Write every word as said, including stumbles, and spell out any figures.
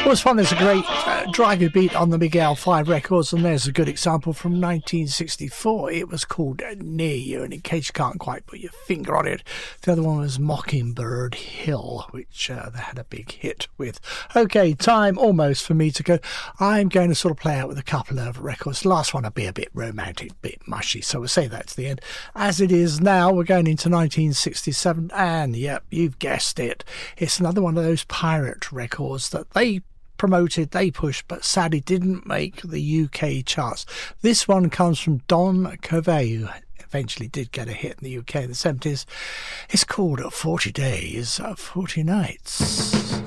was fun. There's a great uh, driving beat on the Miguel five records, and there's a good example from nineteen sixty-four. It was called Near You, and in case you can't quite put your finger on it, the other one was Mockingbird Hill, which uh, they had a big hit with. Okay, time almost for me to go. I'm going to sort of play out with a couple of records. The last one will be a bit romantic, a bit mushy, so we'll say that to the end. As it is now, we're going into nineteen sixty-seven, and yep, you've guessed it. It's another one of those pirate records that they promoted, they pushed, but sadly didn't make the U K charts. This one comes from Don Covey, who eventually did get a hit in the U K in the seventies. It's called forty days, forty nights.